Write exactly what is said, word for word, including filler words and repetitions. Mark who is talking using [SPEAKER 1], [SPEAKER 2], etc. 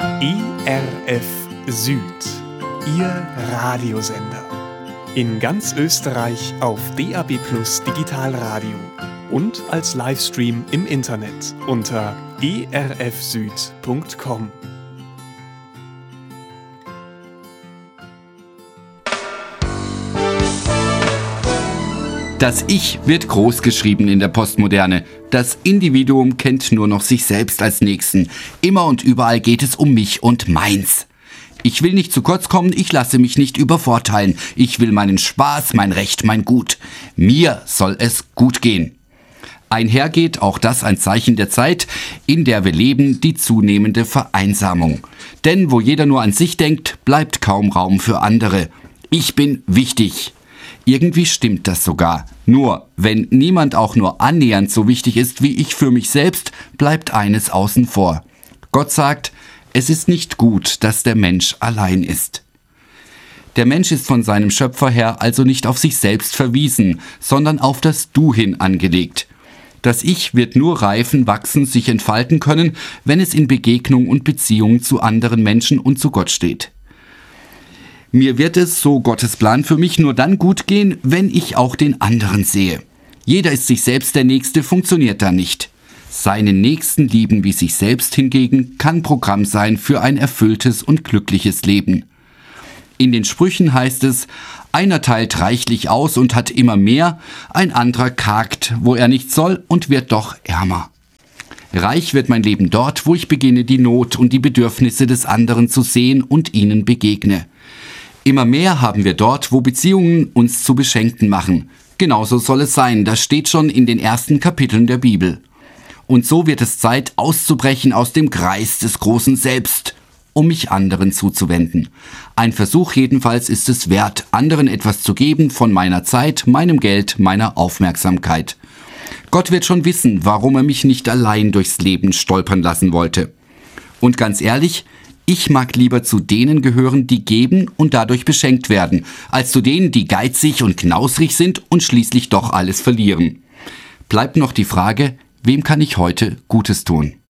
[SPEAKER 1] E R F Süd, Ihr Radiosender. In ganz Österreich auf D A B Plus Digitalradio und als Livestream im Internet unter e r f süd punkt com.
[SPEAKER 2] Das Ich wird großgeschrieben in der Postmoderne. Das Individuum kennt nur noch sich selbst als Nächsten. Immer und überall geht es um mich und meins. Ich will nicht zu kurz kommen, ich lasse mich nicht übervorteilen. Ich will meinen Spaß, mein Recht, mein Gut. Mir soll es gut gehen. Einhergeht auch das ein Zeichen der Zeit, in der wir leben, die zunehmende Vereinsamung. Denn wo jeder nur an sich denkt, bleibt kaum Raum für andere. Ich bin wichtig. Irgendwie stimmt das sogar. Nur, wenn niemand auch nur annähernd so wichtig ist wie ich für mich selbst, bleibt eines außen vor. Gott sagt, es ist nicht gut, dass der Mensch allein ist. Der Mensch ist von seinem Schöpfer her also nicht auf sich selbst verwiesen, sondern auf das Du hin angelegt. Das Ich wird nur reifen, wachsen, sich entfalten können, wenn es in Begegnung und Beziehung zu anderen Menschen und zu Gott steht. Mir wird es, so Gottes Plan für mich, nur dann gut gehen, wenn ich auch den anderen sehe. Jeder ist sich selbst der Nächste, funktioniert da nicht. Seinen Nächsten lieben wie sich selbst hingegen kann Programm sein für ein erfülltes und glückliches Leben. In den Sprüchen heißt es, einer teilt reichlich aus und hat immer mehr, ein anderer kargt, wo er nicht soll und wird doch ärmer. Reich wird mein Leben dort, wo ich beginne, die Not und die Bedürfnisse des anderen zu sehen und ihnen begegne. Immer mehr haben wir dort, wo Beziehungen uns zu Beschenkten machen. Genauso soll es sein, das steht schon in den ersten Kapiteln der Bibel. Und so wird es Zeit, auszubrechen aus dem Kreis des großen Selbst, um mich anderen zuzuwenden. Ein Versuch jedenfalls ist es wert, anderen etwas zu geben von meiner Zeit, meinem Geld, meiner Aufmerksamkeit. Gott wird schon wissen, warum er mich nicht allein durchs Leben stolpern lassen wollte. Und ganz ehrlich, ich mag lieber zu denen gehören, die geben und dadurch beschenkt werden, als zu denen, die geizig und knausrig sind und schließlich doch alles verlieren. Bleibt noch die Frage, wem kann ich heute Gutes tun?